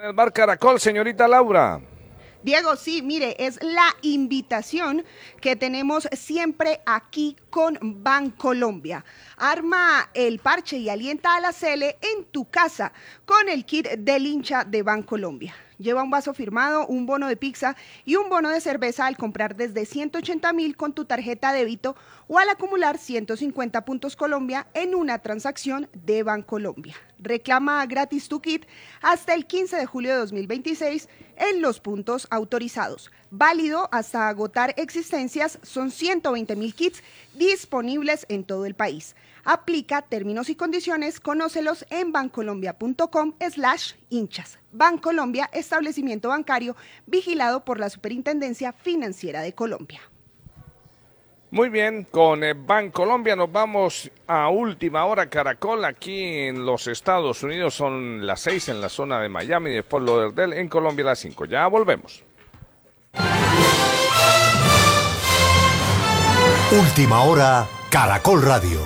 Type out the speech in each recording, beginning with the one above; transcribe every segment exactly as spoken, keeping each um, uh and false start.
El Bar Caracol, señorita Laura. Diego, sí, mire, es la invitación que tenemos siempre aquí con Bancolombia. Arma el parche y alienta a la Cele en tu casa con el kit del hincha de Bancolombia. Lleva un vaso firmado, un bono de pizza y un bono de cerveza al comprar desde ciento ochenta mil con tu tarjeta débito o al acumular ciento cincuenta puntos Colombia en una transacción de Bancolombia. Reclama gratis tu kit hasta el quince de julio de dos mil veintiséis en los puntos autorizados. Válido hasta agotar existencias, son ciento veinte mil kits disponibles en todo el país. Aplica términos y condiciones, conócelos en bancolombia.com slash hinchas. Bancolombia, establecimiento bancario vigilado por la Superintendencia Financiera de Colombia. Muy bien, con eh, Bancolombia nos vamos a última hora Caracol. Aquí en los Estados Unidos son las seis en la zona de Miami, de Fort Lauderdale, en Colombia las cinco. Ya volvemos. Última hora Caracol Radio.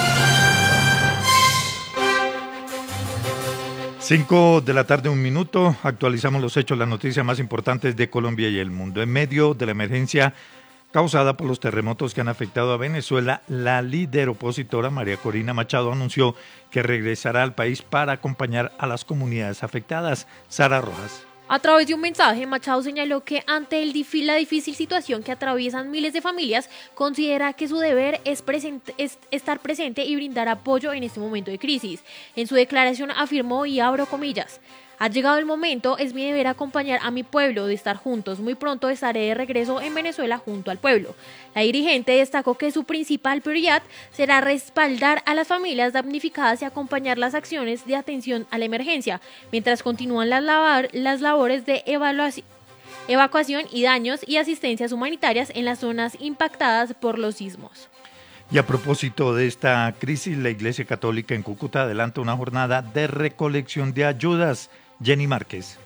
Cinco de la tarde, un minuto. Actualizamos los hechos, las noticias más importantes de Colombia y el mundo. En medio de la emergencia causada por los terremotos que han afectado a Venezuela, la líder opositora María Corina Machado anunció que regresará al país para acompañar a las comunidades afectadas. Sara Rojas. A través de un mensaje, Machado señaló que ante el difí- la difícil situación que atraviesan miles de familias, considera que su deber es, presente, es estar presente y brindar apoyo en este momento de crisis. En su declaración afirmó, y abro comillas, ha llegado el momento, es mi deber acompañar a mi pueblo, de estar juntos. Muy pronto estaré de regreso en Venezuela junto al pueblo. La dirigente destacó que su principal prioridad será respaldar a las familias damnificadas y acompañar las acciones de atención a la emergencia, mientras continúan las, lavar, las labores de evaluación, evacuación y daños y asistencias humanitarias en las zonas impactadas por los sismos. Y a propósito de esta crisis, la Iglesia Católica en Cúcuta adelanta una jornada de recolección de ayudas. Jenny Márquez.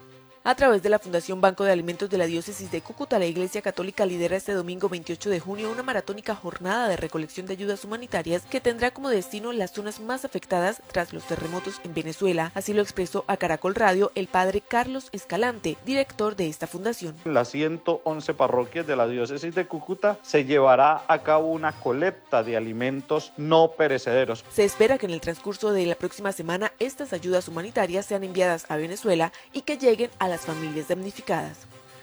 A través de la Fundación Banco de Alimentos de la Diócesis de Cúcuta, la Iglesia Católica lidera este domingo veintiocho de junio una maratónica jornada de recolección de ayudas humanitarias que tendrá como destino las zonas más afectadas tras los terremotos en Venezuela. Así lo expresó a Caracol Radio el padre Carlos Escalante, director de esta fundación. En las ciento once parroquias de la Diócesis de Cúcuta se llevará a cabo una colecta de alimentos no perecederos. Se espera que en el transcurso de la próxima semana estas ayudas humanitarias sean enviadas a Venezuela y que lleguen a la las familias damnificadas.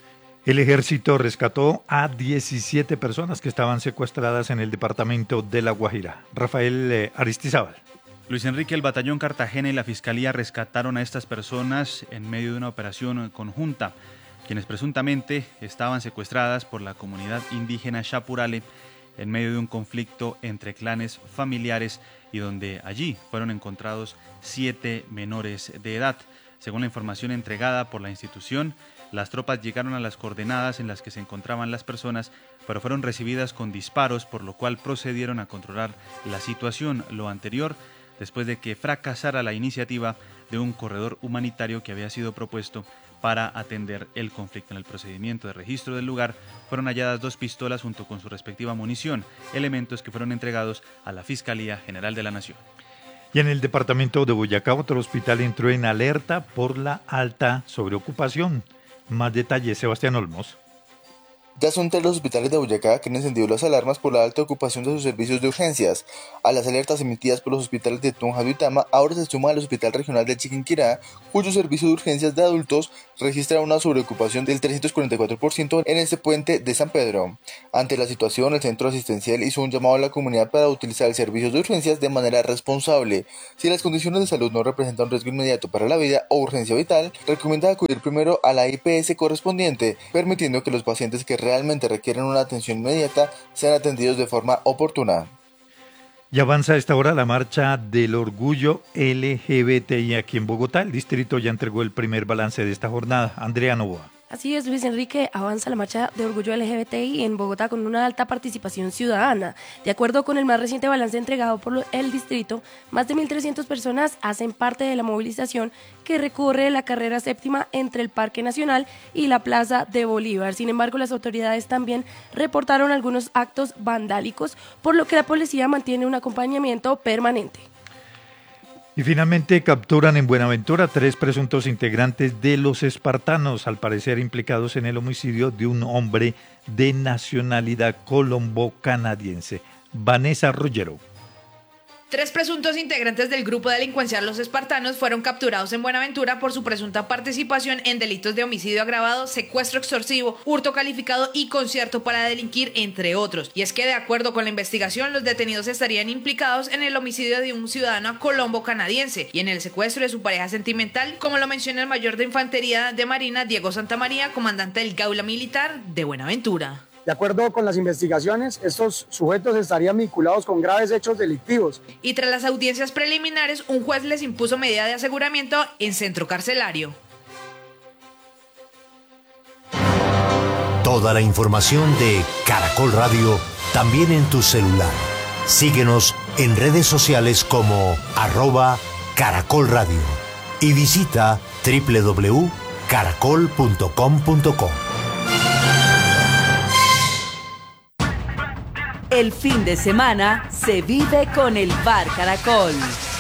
El ejército rescató a diecisiete personas que estaban secuestradas en el departamento de La Guajira. Rafael eh, Aristizábal. Luis Enrique, el batallón Cartagena y la Fiscalía rescataron a estas personas en medio de una operación conjunta, quienes presuntamente estaban secuestradas por la comunidad indígena Chapurale en medio de un conflicto entre clanes familiares y donde allí fueron encontrados siete menores de edad. Según la información entregada por la institución, las tropas llegaron a las coordenadas en las que se encontraban las personas, pero fueron recibidas con disparos, por lo cual procedieron a controlar la situación. Lo anterior, después de que fracasara la iniciativa de un corredor humanitario que había sido propuesto para atender el conflicto. En el procedimiento de registro del lugar fueron halladas dos pistolas junto con su respectiva munición, elementos que fueron entregados a la Fiscalía General de la Nación. Y en el departamento de Boyacá, otro hospital entró en alerta por la alta sobreocupación. Más detalles, Sebastián Olmos. Ya son tres los hospitales de Boyacá que han encendido las alarmas por la alta ocupación de sus servicios de urgencias. A las alertas emitidas por los hospitales de Tunja y Uitama, ahora se suma el Hospital Regional de Chiquinquirá, cuyo servicio de urgencias de adultos registra una sobreocupación del trescientos cuarenta y cuatro por ciento en este puente de San Pedro. Ante la situación, el centro asistencial hizo un llamado a la comunidad para utilizar el servicio de urgencias de manera responsable. Si las condiciones de salud no representan un riesgo inmediato para la vida o urgencia vital, recomienda acudir primero a la I P S correspondiente, permitiendo que los pacientes que realmente requieren una atención inmediata sean atendidos de forma oportuna. Y avanza a esta hora la marcha del orgullo L G B T I aquí en Bogotá. El distrito ya entregó el primer balance de esta jornada. Andrea Novoa. Así es, Luis Enrique, avanza la marcha de orgullo L G B T I en Bogotá con una alta participación ciudadana. De acuerdo con el más reciente balance entregado por el distrito, más de mil trescientas personas hacen parte de la movilización que recorre la carrera séptima entre el Parque Nacional y la Plaza de Bolívar. Sin embargo, las autoridades también reportaron algunos actos vandálicos, por lo que la policía mantiene un acompañamiento permanente. Y finalmente capturan en Buenaventura tres presuntos integrantes de los espartanos, al parecer implicados en el homicidio de un hombre de nacionalidad colombo-canadiense. Vanessa Ruggiero. Tres presuntos integrantes del grupo delincuencial Los Espartanos fueron capturados en Buenaventura por su presunta participación en delitos de homicidio agravado, secuestro extorsivo, hurto calificado y concierto para delinquir, entre otros. Y es que, de acuerdo con la investigación, los detenidos estarían implicados en el homicidio de un ciudadano colombo-canadiense y en el secuestro de su pareja sentimental, como lo menciona el mayor de Infantería de Marina, Diego Santamaría, comandante del Gaula Militar de Buenaventura. De acuerdo con las investigaciones, estos sujetos estarían vinculados con graves hechos delictivos. Y tras las audiencias preliminares, un juez les impuso medida de aseguramiento en centro carcelario. Toda la información de Caracol Radio también en tu celular. Síguenos en redes sociales como arroba Caracol Radio y visita doble u doble u doble u punto caracol punto com punto co. El fin de semana se vive con el Bar Caracol.